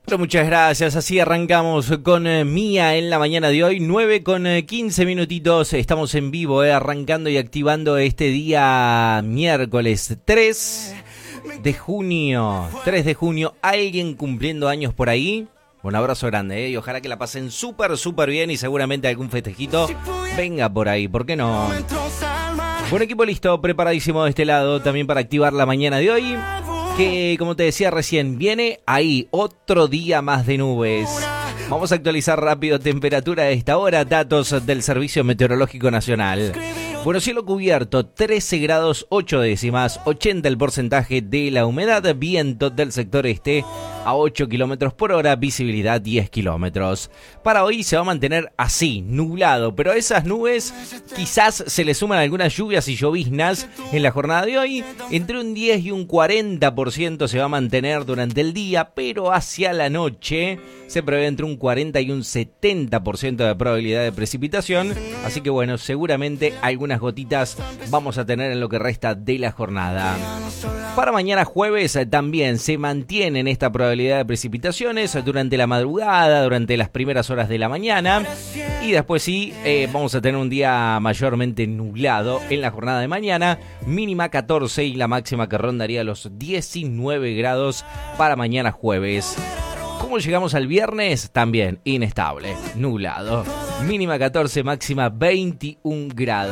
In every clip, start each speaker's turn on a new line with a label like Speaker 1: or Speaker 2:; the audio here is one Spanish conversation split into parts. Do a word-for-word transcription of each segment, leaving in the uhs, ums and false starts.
Speaker 1: Muchas gracias, así arrancamos con eh, Mía en la mañana de hoy, nueve con quince minutitos, estamos en vivo, eh, arrancando y activando este día miércoles tres de junio, tres de junio, alguien cumpliendo años por ahí, un abrazo grande, eh, y ojalá que la pasen súper, súper bien y seguramente algún festejito venga por ahí, ¿por qué no? Buen equipo listo, preparadísimo de este lado, también para activar la mañana de hoy. Que, como te decía recién, viene ahí otro día más de nubes. Vamos a actualizar rápido temperatura a esta hora, datos del Servicio Meteorológico Nacional. Bueno, cielo cubierto, trece grados ocho décimas, ochenta el porcentaje de la humedad, viento del sector este a ocho kilómetros por hora, visibilidad diez kilómetros. Para hoy se va a mantener así, nublado, pero a esas nubes quizás se le suman algunas lluvias y lloviznas en la jornada de hoy. Entre un diez y un cuarenta por ciento se va a mantener durante el día, pero hacia la noche se prevé entre un cuarenta y un setenta por ciento de probabilidad de precipitación. Así que bueno, seguramente algunas gotitas vamos a tener en lo que resta de la jornada. Para mañana jueves también se mantienen esta probabilidad de precipitaciones durante la madrugada, durante las primeras horas de la mañana. Y después sí, eh, vamos a tener un día mayormente nublado en la jornada de mañana. Mínima catorce y la máxima que rondaría los diecinueve grados para mañana jueves. ¿Cómo llegamos al viernes? También inestable, nublado. Mínima catorce, máxima veintiún grados.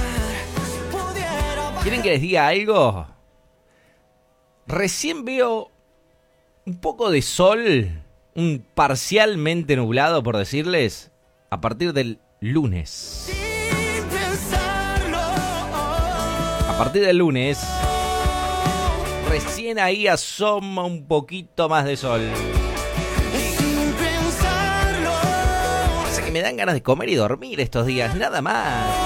Speaker 1: ¿Quieren que les diga algo? Recién veo un poco de sol, un parcialmente nublado, por decirles, a partir del lunes. A partir del lunes, recién ahí asoma un poquito más de sol. Me dan ganas de comer y dormir estos días, nada más.